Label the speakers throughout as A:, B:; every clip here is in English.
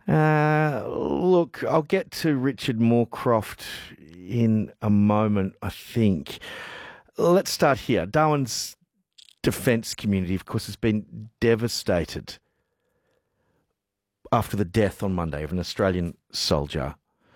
A: Look, I'll get to Richard Moorcroft in a moment, I think. Let's start here. Darwin's defence community, of course, has been devastated after the death on Monday of an Australian soldier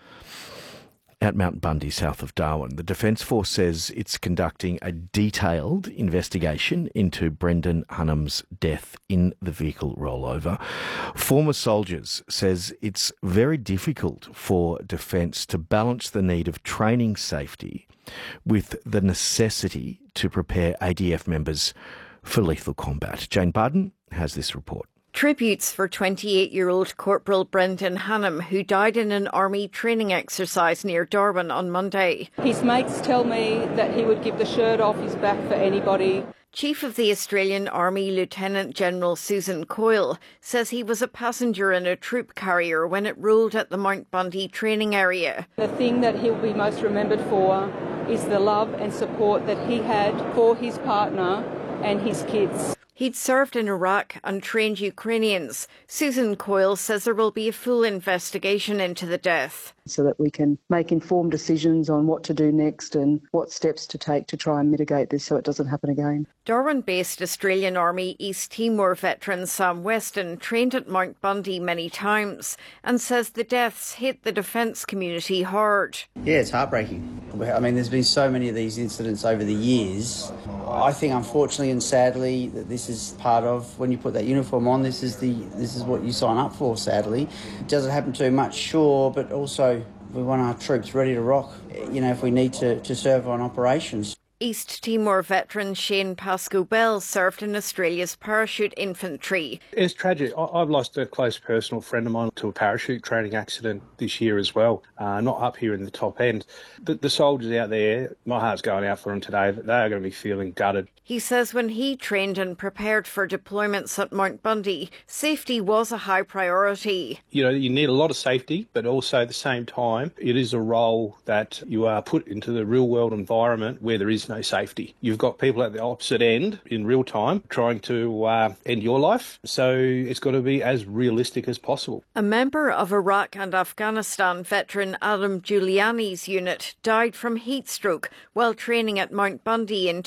A: at Mount Bundy, south of Darwin. The Defence Force says it's conducting a detailed investigation into Brendan Hunnam's death in the vehicle rollover. Former soldiers says it's very difficult for Defence to balance the need of training safety with the necessity to prepare ADF members for lethal combat. Jane Barden has this report.
B: Tributes for 28-year-old Corporal Brendan Hunnam, who died in an army training exercise near Darwin on Monday.
C: His mates tell me that he would give the shirt off his back for anybody.
B: Chief of the Australian Army Lieutenant General Susan Coyle says he was a passenger in a troop carrier when it rolled at the Mount Bundy training area.
C: The thing that he'll be most remembered for is the love and support that he had for his partner and his kids.
B: He'd served in Iraq and trained Ukrainians. Susan Coyle says there will be a full investigation into the death,
D: so that we can make informed decisions on what to do next and what steps to take to try and mitigate this so it doesn't happen again.
B: Darwin-based Australian Army East Timor veteran Sam Weston trained at Mount Bundy many times and says the deaths hit the defence community hard.
E: Yeah, it's heartbreaking. I mean, there's been so many of these incidents over the years. I think, unfortunately and sadly, that this is part of, when you put that uniform on, this is what you sign up for, sadly. Does it happen too much? Sure, but also we want our troops ready to rock, if we need to serve on operations.
B: East Timor veteran Shane Pascoe-Bell served in Australia's parachute infantry.
F: It's tragic. I've lost a close personal friend of mine to a parachute training accident this year as well, not up here in the top end. The soldiers out there, my heart's going out for them today. They are going to be feeling gutted.
B: He says when he trained and prepared for deployments at Mount Bundy, safety was a high priority.
F: You need a lot of safety, but also at the same time, it is a role that you are put into the real world environment where there is no safety. You've got people at the opposite end in real time trying to end your life. So it's got to be as realistic as possible.
B: A member of Iraq and Afghanistan veteran Adam Giuliani's unit died from heat stroke while training at Mount Bundy in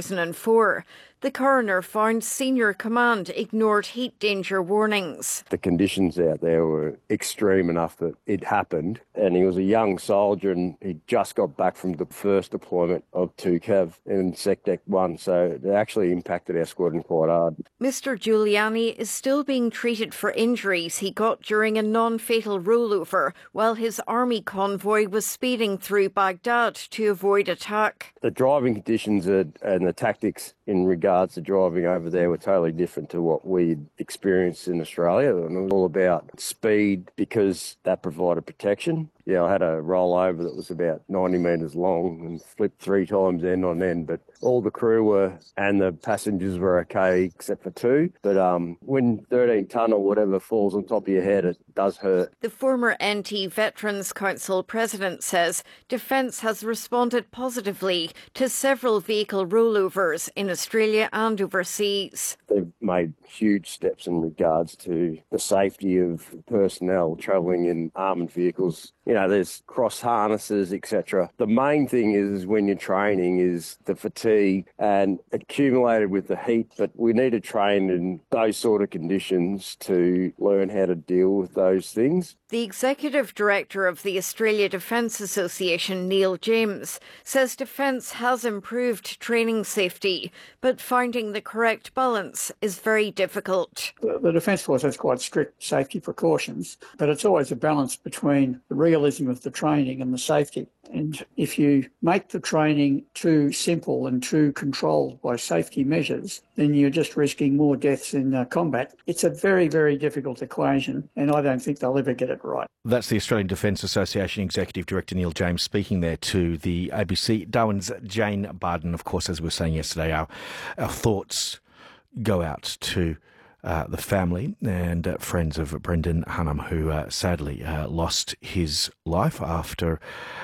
B: 2004. The coroner found senior command ignored heat danger warnings.
G: The conditions out there were extreme enough that it happened, and he was a young soldier and he just got back from the first deployment of 2CAV in SecDec 1, so it actually impacted our squadron quite hard.
B: Mr Giuliani is still being treated for injuries he got during a non-fatal rollover while his army convoy was speeding through Baghdad to avoid attack.
G: The driving conditions and the tactics in regards to driving over there were totally different to what we'd experienced in Australia. And it was all about speed because that provided protection. Yeah, I had a rollover that was about 90 metres long and flipped 3 times end on end, but all the crew and the passengers were okay except for 2. But when 13 tonne or whatever falls on top of your head, it does hurt.
B: The former NT Veterans Council president says Defence has responded positively to several vehicle rollovers in Australia and overseas.
G: They've made huge steps in regards to the safety of personnel travelling in armoured vehicles. There's cross harnesses, etc. The main thing is when you're training is the fatigue and accumulated with the heat, but we need to train in those sort of conditions to learn how to deal with those things.
B: The Executive Director of the Australia Defence Association, Neil James, says Defence has improved training safety, but finding the correct balance is very difficult.
H: The Defence Force has quite strict safety precautions, but it's always a balance between the realism of the training and the safety. And if you make the training too simple and too controlled by safety measures, then you're just risking more deaths in combat. It's a very, very difficult equation, and I don't think they'll ever get it right.
A: That's the Australian Defence Association Executive Director Neil James speaking there to the ABC. Darwin's Jane Barden. Of course, as we were saying yesterday, our thoughts go out to the family and friends of Brendan Hunnam, who sadly lost his life after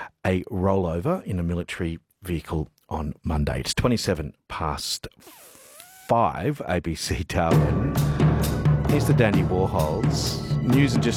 A: a rollover in a military vehicle on Monday. It's 27 past 5, ABC Darwin. Here's the Dandy Warhols. News in just